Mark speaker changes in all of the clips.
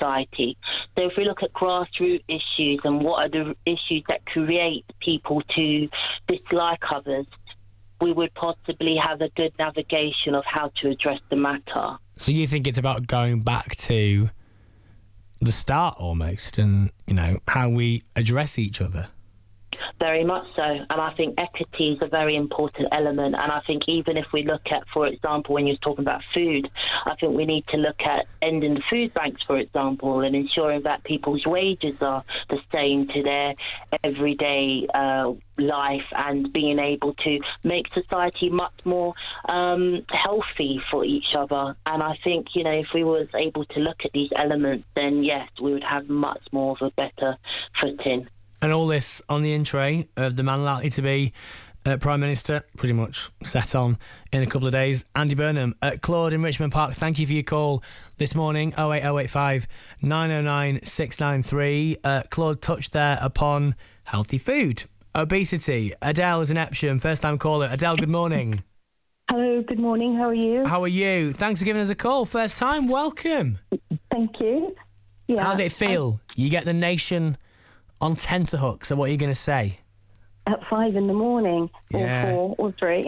Speaker 1: society. So if we look at grassroots issues and what are the issues that create people to dislike others, we would possibly have a good navigation of how to address the matter.
Speaker 2: So you think it's about going back to the start almost, and, you know, how we address each other?
Speaker 1: Very much so. And I think equity is a very important element. And I think even if we look at, for example, when you're talking about food, I think we need to look at ending the food banks, for example, and ensuring that people's wages are the same to their everyday life, and being able to make society much more healthy for each other. And I think, you know, if we was able to look at these elements, then yes, we would have much more of a better footing.
Speaker 2: And all this on the in tray of the man likely to be Prime Minister, pretty much set on in a couple of days. Andy Burnham at Claude in Richmond Park, thank you for your call this morning. 08085 909 693. Claude touched there upon healthy food, obesity. Adele is in Epsom, first time caller. Adele, good morning.
Speaker 3: Hello, good morning. How are you?
Speaker 2: How are you? Thanks for giving us a call. First time, welcome.
Speaker 3: Thank you. Yeah.
Speaker 2: How does it feel? You get the nation on tenterhooks, so what are you going to say?
Speaker 3: At 5 a.m, or 4 or 3.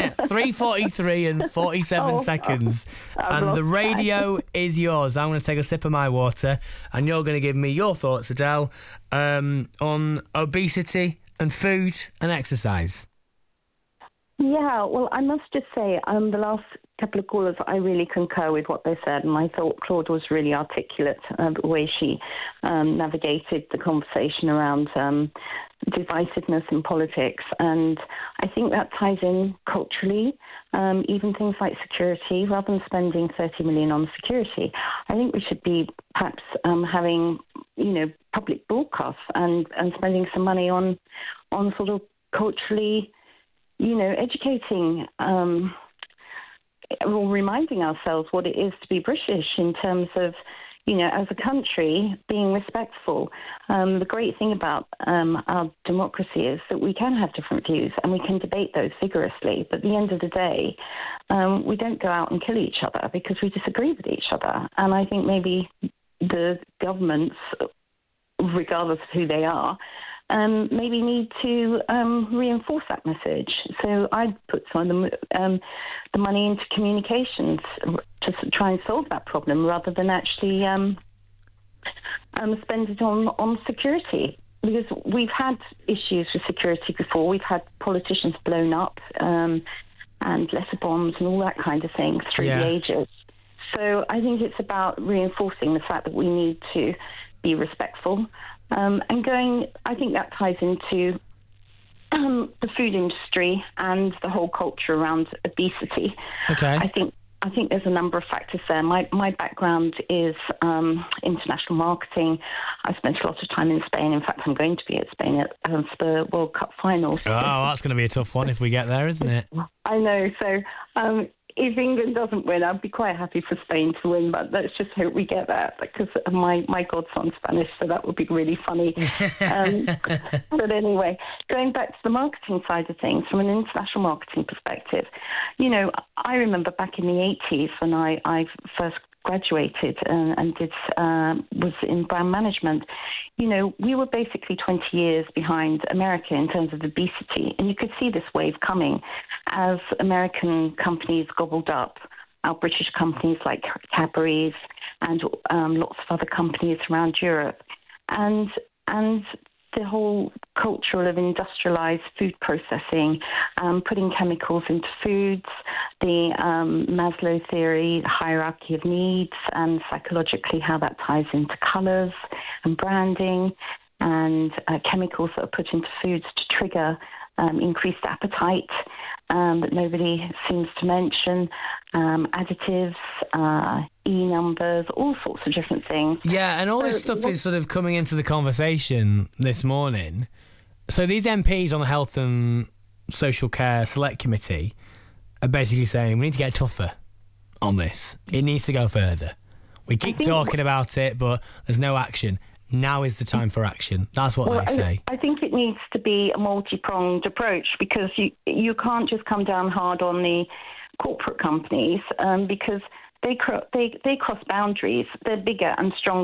Speaker 2: 3:43 and 47 seconds. And the radio is yours. I'm going to take a sip of my water, and you're going to give me your thoughts, Adele, on obesity and food and exercise.
Speaker 3: Yeah, well, I must just say, the last couple of callers, I really concur with what they said, and I thought Claude was really articulate, the way she navigated the conversation around divisiveness in politics. And I think that ties in culturally, even things like security. Rather than spending 30 million on security, I think we should be perhaps having, you know, public broadcasts and spending some money on sort of culturally, you know, educating or reminding ourselves what it is to be British in terms of, you know, as a country, being respectful. The great thing about our democracy is that we can have different views and we can debate those vigorously. But at the end of the day, we don't go out and kill each other because we disagree with each other. And I think maybe the governments, regardless of who they are, maybe need to reinforce that message. So I'd put some of the money into communications to try and solve that problem rather than actually spend it on security. Because we've had issues with security before. We've had politicians blown up and letter bombs and all that kind of thing through the ages. So I think it's about reinforcing the fact that we need to be respectful. I think that ties into the food industry and the whole culture around obesity.
Speaker 2: Okay.
Speaker 3: I think there's a number of factors there. My background is international marketing. I spent a lot of time in Spain. In fact, I'm going to be at Spain at the World Cup finals.
Speaker 2: Oh, that's going to be a tough one if we get there, isn't it?
Speaker 3: I know. So if England doesn't win, I'd be quite happy for Spain to win, but let's just hope we get that, because my godson's Spanish, so that would be really funny. But anyway, going back to the marketing side of things, from an international marketing perspective, you know, I remember back in the 80s when I first graduated and was in brand management. You know, we were basically 20 years behind America in terms of obesity, and you could see this wave coming as American companies gobbled up our British companies like Cadbury's and lots of other companies around Europe, and the whole culture of industrialized food processing, putting chemicals into foods, the Maslow theory, the hierarchy of needs, and psychologically how that ties into colors and branding, and chemicals that are put into foods to trigger increased appetite that nobody seems to mention, additives, numbers, all sorts of different things.
Speaker 2: Yeah, and all this stuff is sort of coming into the conversation this morning. So these MPs on the Health and Social Care Select Committee are basically saying we need to get tougher on this. It needs to go further. We keep talking about it, but there's no action. Now is the time for action. That's what they say.
Speaker 3: I think it needs to be a multi-pronged approach, because you can't just come down hard on the corporate companies because they cross boundaries. They're bigger and stronger